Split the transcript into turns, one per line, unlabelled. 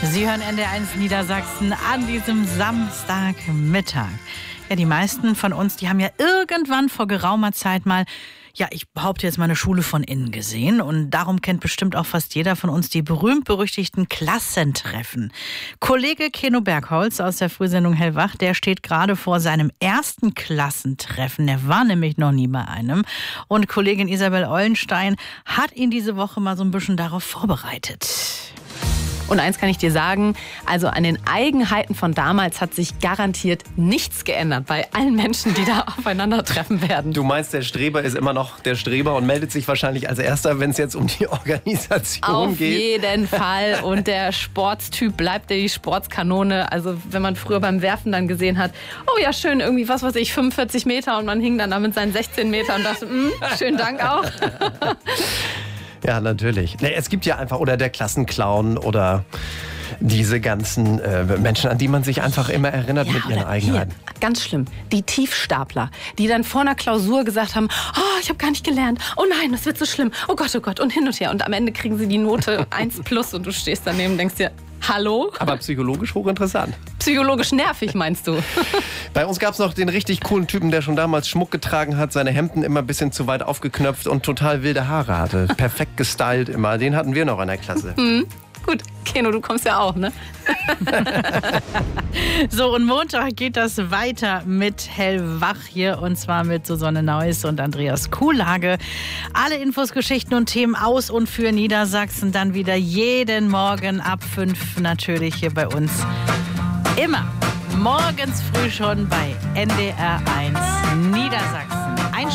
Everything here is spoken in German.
Sie hören NDR1 Niedersachsen an diesem Samstagmittag. Ja, die meisten von uns, die haben ja irgendwann vor geraumer Zeit mal, ich behaupte jetzt mal, eine Schule von innen gesehen. Und darum kennt bestimmt auch fast jeder von uns die berühmt-berüchtigten Klassentreffen. Kollege Keno Bergholz aus der Frühsendung Hellwach, der steht gerade vor seinem ersten Klassentreffen. Der war nämlich noch nie bei einem. Und Kollegin Isabel Eulenstein hat ihn diese Woche mal so ein bisschen darauf vorbereitet.
Und eins kann ich dir sagen, also an den Eigenheiten von damals hat sich garantiert nichts geändert bei allen Menschen, die da aufeinandertreffen werden.
Du meinst, der Streber ist immer noch der Streber und meldet sich wahrscheinlich als Erster, wenn es jetzt um die Organisation geht?
Auf jeden Fall. Und der Sportstyp bleibt die Sportskanone. Also wenn man früher beim Werfen dann gesehen hat, oh ja schön, irgendwie 45 Meter und man hing dann da mit seinen 16 Metern und dachte, schönen Dank auch.
Ja, natürlich. Es gibt ja einfach, oder der Klassenclown oder diese ganzen Menschen, an die man sich einfach immer erinnert mit ihren Eigenheiten.
Hier, ganz schlimm, die Tiefstapler, die dann vor einer Klausur gesagt haben, oh, ich habe gar nicht gelernt, oh nein, das wird so schlimm, oh Gott, und hin und her. Und am Ende kriegen sie die Note 1+ und du stehst daneben und denkst dir, hallo?
Aber psychologisch hochinteressant.
Psychologisch nervig, meinst du?
Bei uns gab es noch den richtig coolen Typen, der schon damals Schmuck getragen hat, seine Hemden immer ein bisschen zu weit aufgeknöpft und total wilde Haare hatte. Perfekt gestylt immer. Den hatten wir noch in der Klasse.
Gut, Keno, du kommst ja auch, ne?
So, und Montag geht das weiter mit Hellwach hier, und zwar mit Susanne Neuss und Andreas Kuhlage. Alle Infos, Geschichten und Themen aus und für Niedersachsen dann wieder jeden Morgen ab 5 natürlich hier bei uns. Immer morgens früh schon bei NDR1 Niedersachsen.